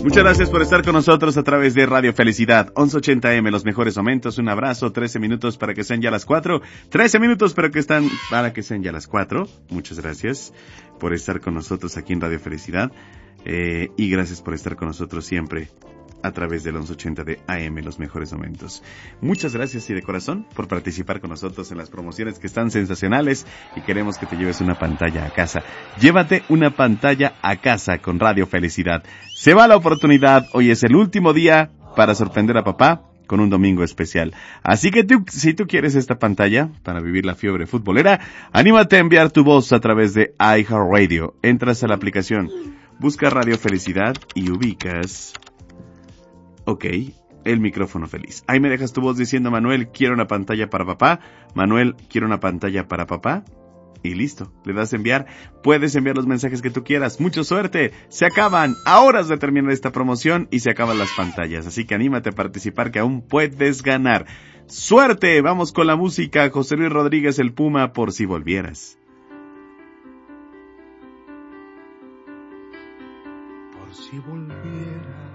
Muchas gracias por estar con nosotros a través de Radio Felicidad, 1180M, los mejores momentos. Un abrazo, 13 minutos para que sean ya las 4. 13 minutos para que sean ya las 4. Muchas gracias por estar con nosotros aquí en Radio Felicidad. Y gracias por estar con nosotros siempre a través del 1180 de AM, los mejores momentos. Muchas gracias y de corazón por participar con nosotros en las promociones que están sensacionales y queremos que te lleves una pantalla a casa. Llévate una pantalla a casa con Radio Felicidad. Se va la oportunidad, hoy es el último día para sorprender a papá con un domingo especial. Así que si tú quieres esta pantalla para vivir la fiebre futbolera, anímate a enviar tu voz a través de iHeartRadio. Entras a la aplicación, busca Radio Felicidad y ubicas... Ok, el micrófono feliz. Ahí me dejas tu voz diciendo, Manuel, quiero una pantalla para papá. Manuel, quiero una pantalla para papá. Y listo, le das a enviar. Puedes enviar los mensajes que tú quieras. Mucha suerte. Se acaban a horas de terminar esta promoción y se acaban las pantallas. Así que anímate a participar que aún puedes ganar. ¡Suerte! Vamos con la música. José Luis Rodríguez, el Puma, Por si volvieras. Por si volvieras